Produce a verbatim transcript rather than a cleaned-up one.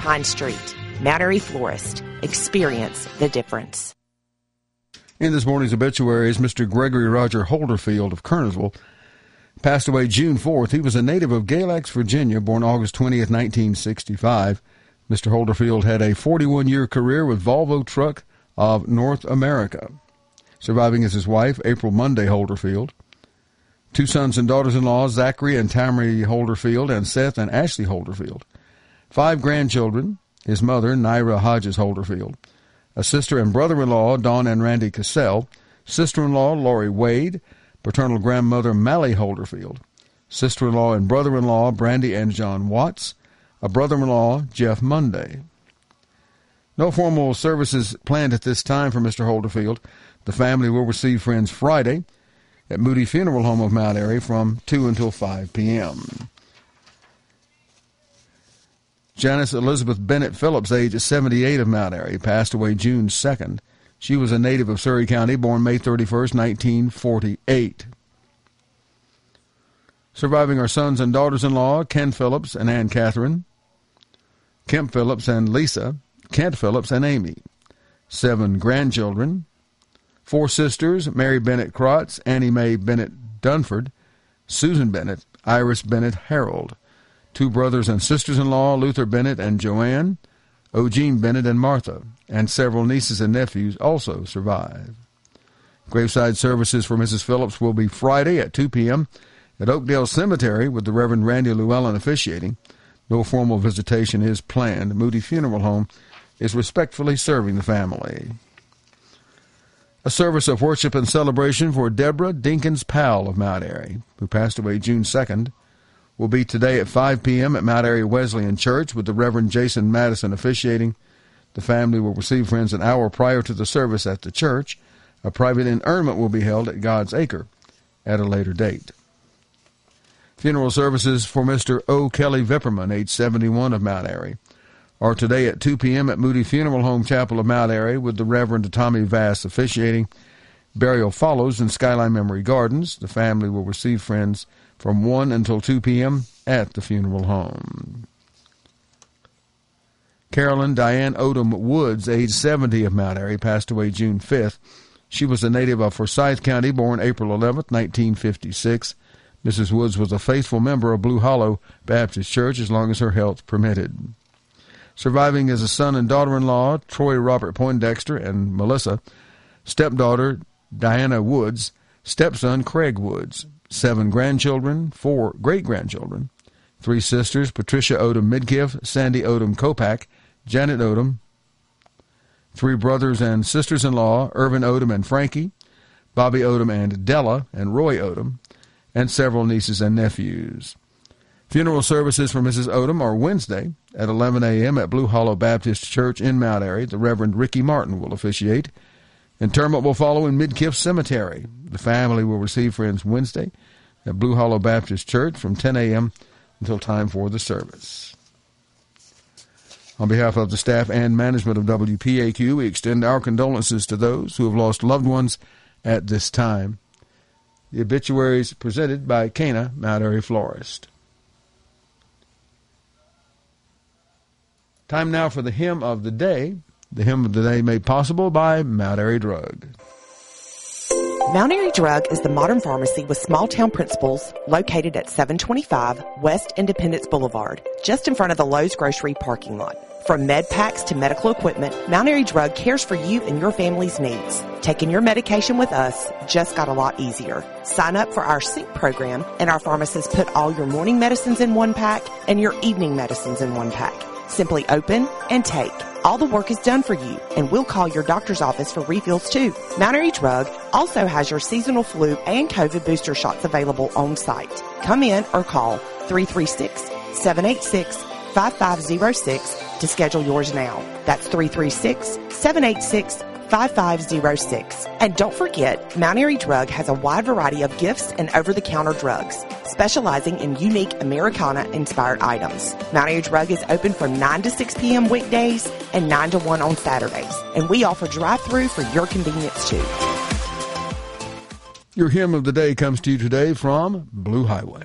Pine Street. Mount Airy Florist. Experience the difference. In this morning's obituaries, Mister Gregory Roger Holderfield of Kernersville passed away June fourth. He was a native of Galax, Virginia, born August twentieth, nineteen sixty-five. Mister Holderfield had a forty-one-year career with Volvo Truck of North America. Surviving is his wife, April Monday Holderfield. Two sons and daughters-in-law, Zachary and Tammy Holderfield, and Seth and Ashley Holderfield. Five grandchildren, his mother, Naira Hodges Holderfield. A sister and brother-in-law, Dawn and Randy Cassell. Sister-in-law, Lori Wade. Paternal grandmother, Mally Holderfield. Sister-in-law and brother-in-law, Brandy and John Watts. A brother-in-law, Jeff Monday. No formal services planned at this time for Mister Holderfield. The family will receive friends Friday at Moody Funeral Home of Mount Airy from two until five p.m. Janice Elizabeth Bennett Phillips, age seventy-eight, of Mount Airy, passed away June second. She was a native of Surrey County, born May thirty-first, nineteen forty-eight. Surviving are sons and daughters-in-law, Ken Phillips and Ann Catherine, Kemp Phillips and Lisa, Kent Phillips and Amy. Seven grandchildren, four sisters, Mary Bennett Krotz, Annie Mae Bennett Dunford, Susan Bennett, Iris Bennett Harold. Two brothers and sisters-in-law, Luther Bennett and Joanne, Eugene Bennett and Martha, and several nieces and nephews also survive. Graveside services for Missus Phillips will be Friday at two p.m. at Oakdale Cemetery with the Reverend Randy Llewellyn officiating. No formal visitation is planned. Moody Funeral Home is respectfully serving the family. A service of worship and celebration for Deborah Dinkins Powell of Mount Airy, who passed away June second, will be today at five p.m. at Mount Airy Wesleyan Church with the Reverend Jason Madison officiating. The family will receive friends an hour prior to the service at the church. A private interment will be held at God's Acre at a later date. Funeral services for Mister O. Kelly Vipperman, age seventy-one, of Mount Airy, are today at two p.m. at Moody Funeral Home Chapel of Mount Airy with the Reverend Tommy Vass officiating. Burial follows in Skyline Memory Gardens. The family will receive friends from one until two p.m. at the funeral home. Carolyn Diane Odom Woods, age seventy, of Mount Airy, passed away June fifth. She was a native of Forsyth County, born April eleventh, nineteen fifty-six. Missus Woods was a faithful member of Blue Hollow Baptist Church as long as her health permitted. Surviving is a son and daughter-in-law, Troy Robert Poindexter and Melissa, stepdaughter Diana Woods, stepson Craig Woods, seven grandchildren, four great-grandchildren, three sisters, Patricia Odom Midkiff, Sandy Odom Kopak, Janet Odom, three brothers and sisters-in-law, Irvin Odom and Frankie, Bobby Odom and Della, and Roy Odom, and several nieces and nephews. Funeral services for Missus Odom are Wednesday at eleven a.m. at Blue Hollow Baptist Church in Mount Airy. The Reverend Ricky Martin will officiate. Interment will follow in Midkiff Cemetery. The family will receive friends Wednesday at Blue Hollow Baptist Church from ten a.m. until time for the service. On behalf of the staff and management of W P A Q, we extend our condolences to those who have lost loved ones at this time. The obituaries presented by Cana Mount Airy Florist. Time now for the hymn of the day. The hymn of the day made possible by Mount Airy Drug. Mount Airy Drug is the modern pharmacy with small-town principles located at seven twenty-five West Independence Boulevard, just in front of the Lowe's Grocery parking lot. From med packs to medical equipment, Mount Airy Drug cares for you and your family's needs. Taking your medication with us just got a lot easier. Sign up for our sync program, and our pharmacists put all your morning medicines in one pack and your evening medicines in one pack. Simply open and take. All the work is done for you, and we'll call your doctor's office for refills too. Mount Airy Drug also has your seasonal flu and COVID booster shots available on site. Come in or call three three six, seven eight six, five five zero six to schedule yours now. That's three three six, seven eight six, five five zero six. And don't forget, Mount Airy Drug has a wide variety of gifts and over-the-counter drugs, specializing in unique Americana-inspired items. Mount Airy Drug is open from nine to six p.m. weekdays and nine to one on Saturdays. And we offer drive-through for your convenience, too. Your hymn of the day comes to you today from Blue Highway.